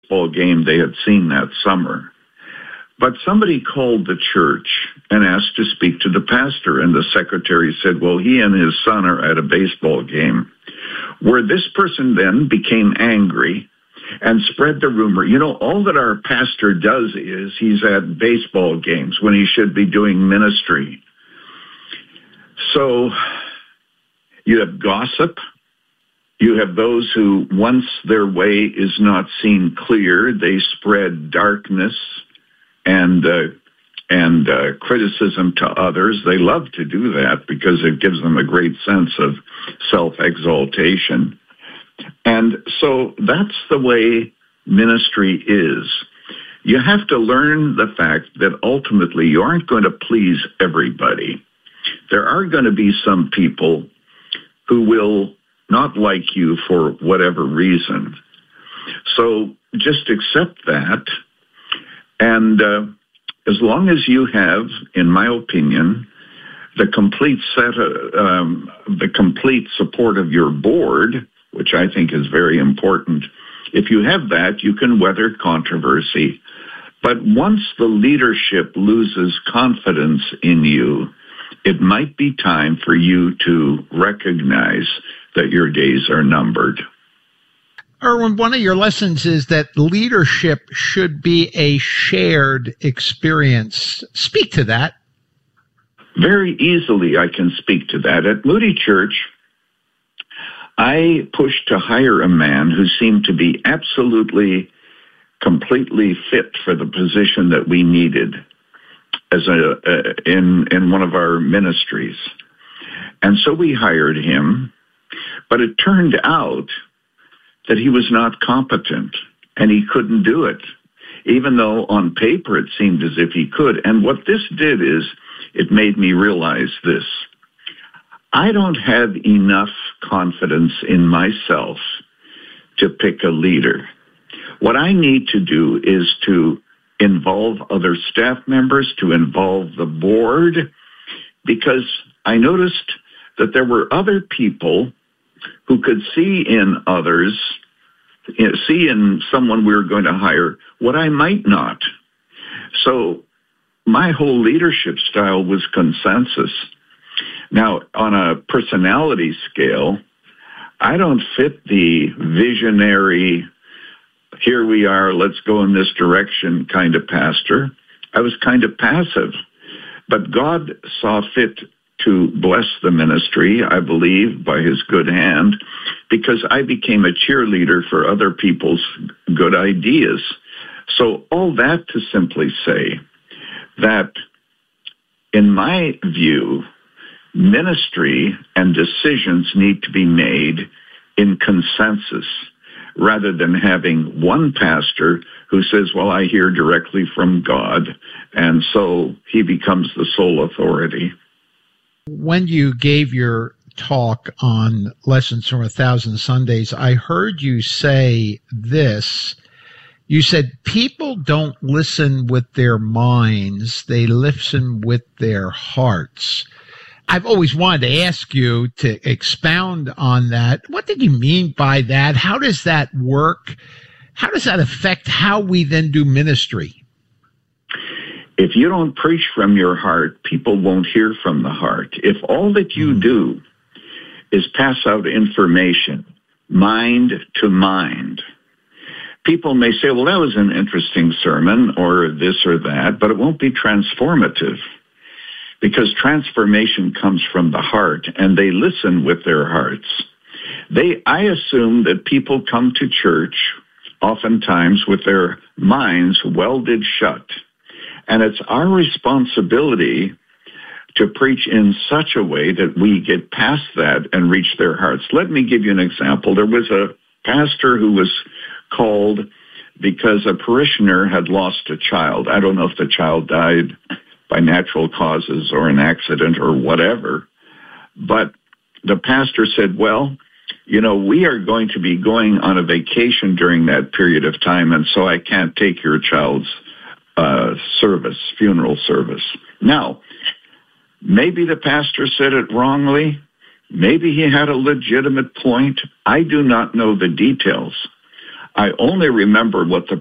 baseball game they had seen that summer. But somebody called the church and asked to speak to the pastor, and the secretary said, well, he and his son are at a baseball game. Where this person then became angry and spread the rumor. All that our pastor does is he's at baseball games when he should be doing ministry. So you have gossip. You have those who, once their way is not seen clear, they spread darkness and criticism to others. They love to do that because it gives them a great sense of self-exaltation. And so that's the way ministry is. You have to learn the fact that ultimately you aren't going to please everybody. There are going to be some people who will not like you for whatever reason. So just accept that. And as long as you have, in my opinion, the complete support of your board, which I think is very important. If you have that, you can weather controversy. But once the leadership loses confidence in you, it might be time for you to recognize that your days are numbered. Erwin, one of your lessons is that leadership should be a shared experience. Speak to that. Very easily I can speak to that. At Moody Church, I pushed to hire a man who seemed to be absolutely, completely fit for the position that we needed as in one of our ministries. And so we hired him, but it turned out that he was not competent and he couldn't do it, even though on paper it seemed as if he could. And what this did is it made me realize this. I don't have enough confidence in myself to pick a leader. What I need to do is to involve other staff members, to involve the board, because I noticed that there were other people who could see in others, see in someone we were going to hire, what I might not. So my whole leadership style was consensus. Now, on a personality scale, I don't fit the visionary, here we are, let's go in this direction kind of pastor. I was kind of passive. But God saw fit to bless the ministry, I believe, by his good hand, because I became a cheerleader for other people's good ideas. So all that to simply say that, in my view, ministry and decisions need to be made in consensus rather than having one pastor who says, well, I hear directly from God, and so he becomes the sole authority. When you gave your talk on Lessons from 1,000 Sundays, I heard you say this. You said, people don't listen with their minds, they listen with their hearts. I've always wanted to ask you to expound on that. What did you mean by that? How does that work? How does that affect how we then do ministry? If you don't preach from your heart, people won't hear from the heart. If all that you do is pass out information, mind to mind, people may say, well, that was an interesting sermon or this or that, but it won't be transformative. Because transformation comes from the heart, and they listen with their hearts. I assume that people come to church oftentimes with their minds welded shut. And it's our responsibility to preach in such a way that we get past that and reach their hearts. Let me give you an example. There was a pastor who was called because a parishioner had lost a child. I don't know if the child died by natural causes or an accident or whatever. But the pastor said, well, we are going to be going on a vacation during that period of time, and so I can't take your child's funeral service. Now, maybe the pastor said it wrongly. Maybe he had a legitimate point. I do not know the details. I only remember what the